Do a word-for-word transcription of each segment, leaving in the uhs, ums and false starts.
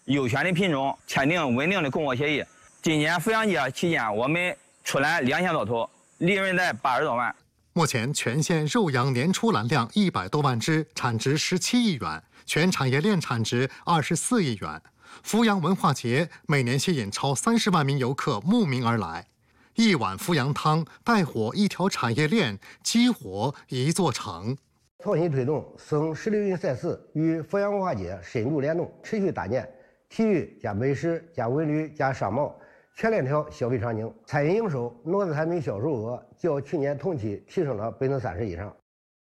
优选的品种，签订稳定的供货协议。今年阜阳节期间，我们出栏两千多头，利润在八十多万。 目前全县肉羊年出栏量一百多万只，产值十七亿元，全产业链产值二十四亿元。阜阳文化节每年吸引超三十万名游客慕名而来。一碗阜阳汤，带火一条产业链，激活一座城。 创新推动省十六运赛事与阜阳文化节深入联动，持续搭建体育加美食加文旅加商贸全链条消费场景。餐饮营收、农特产品销售额较去年同期提升了百分之三十以上。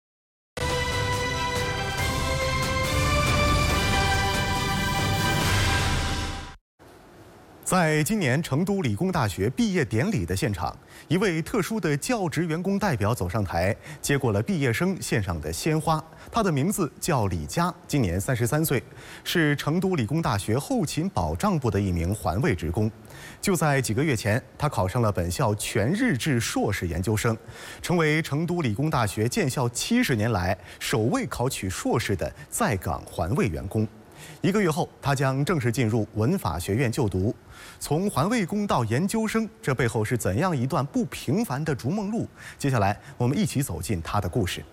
在今年成都理工大学毕业典礼的现场，一位特殊的教职员工代表走上台，接过了毕业生献上的鲜花。他的名字叫李佳，今年三十三岁，是成都理工大学后勤保障部的一名环卫职工。就在几个月前，他考上了本校全日制硕士研究生，成为成都理工大学建校七十年来首位考取硕士的在岗环卫员工。一个月后，他将正式进入文法学院就读。从环卫工到研究生，这背后是怎样一段不平凡的逐梦路？接下来，我们一起走进他的故事。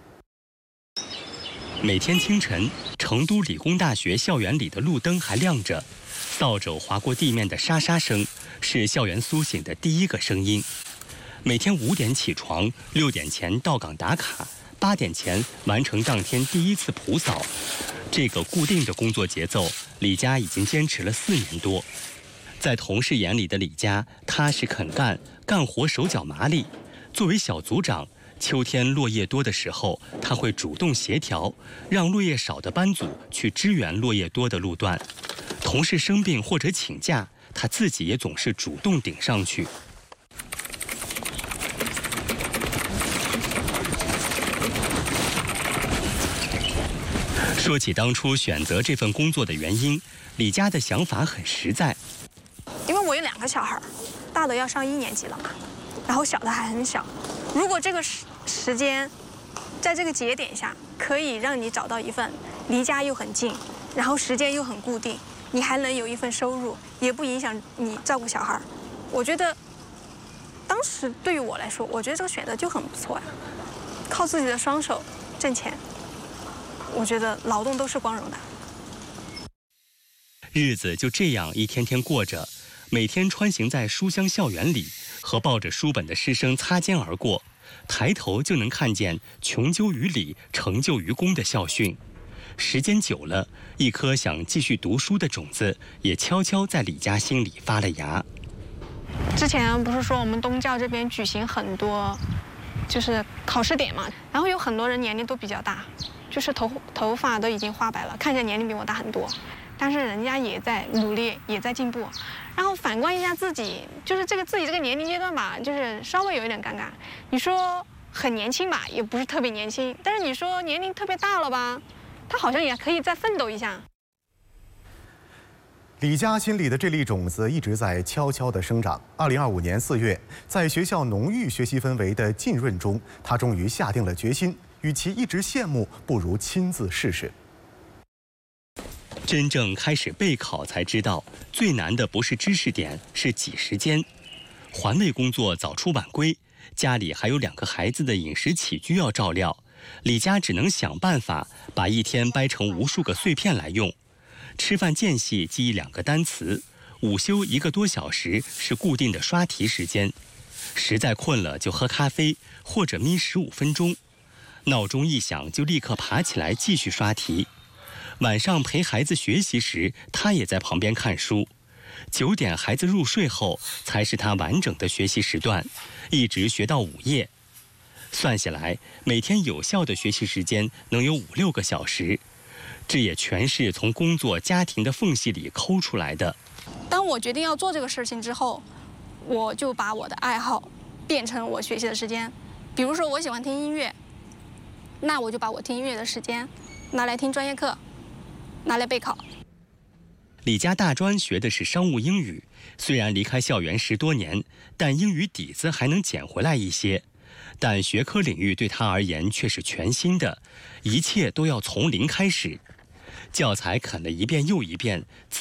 每天清晨，成都理工大学校园里的路灯还亮着，扫帚划过地面的沙沙声，是校园苏醒的第一个声音。每天五点起床，六点前到岗打卡，八点前完成当天第一次普扫。这个固定的工作节奏，李佳已经坚持了四年多。在同事眼里的李佳，踏实肯干，干活手脚麻利。作为小组长，秋天落叶多的时候，他会主动协调，让落叶少的班组去支援落叶多的路段。同事生病或者请假，他自己也总是主动顶上去。说起当初选择这份工作的原因，李佳的想法很实在。 因为我有两个小孩，大的要上一年级了嘛，然后小的还很小。如果这个时时间，在这个节点下，可以让你找到一份离家又很近，然后时间又很固定，你还能有一份收入，也不影响你照顾小孩，我觉得，当时对于我来说，我觉得这个选择就很不错呀。靠自己的双手挣钱。我觉得劳动都是光荣的。 日子就这样一天天过着，每天穿行在书香校园里，和抱着书本的师生擦肩而过，抬头就能看见“穷究于理，成就于公”的校训。时间久了，一颗想继续读书的种子也悄悄在李佳心里发了芽。 之前不是说我们东教这边举行很多，就是考试点嘛，然后有很多人年龄都比较大。就是头头发都已经花白了，看起来年龄比我大很多，但是人家也在努力，也在进步。然后反观一下自己，就是这个自己这个年龄阶段吧，就是稍微有一点尴尬。你说很年轻吧，也不是特别年轻，但是你说年龄特别大了吧，他好像也可以再奋斗一下。 李佳心里的这粒种子一直在悄悄地生长。二零二五年四月，在学校浓郁学习氛围的浸润中，他终于下定了决心。与其一直羡慕，不如亲自试试。 真正开始备考才知道，最难的不是知识点，是挤时间。环卫工作早出晚归，家里还有两个孩子的饮食起居要照料，李佳只能想办法把一天掰成无数个碎片来用。吃饭间隙记忆两个单词，午休一个多小时是固定的刷题时间。实在困了就喝咖啡，或者眯十五分钟。闹钟一响就立刻爬起来继续刷题。晚上陪孩子学习时，他也在旁边看书。九点孩子入睡后，才是他完整的学习时段，一直学到午夜。算下来，每天有效的学习时间能有五六个小时，这也全是从工作家庭的缝隙里抠出来的。 当我决定要做这个事情之后，我就把我的爱好变成我学习的时间。比如说我喜欢听音乐，那我就把我听音乐的时间拿来听专业课，拿来备考。 李佳大专学的是商务英语，虽然离开校园十多年，但英语底子还能捡回来一些。但学科领域对他而言却是全新的，一切都要从零开始。教材啃了一遍又一遍，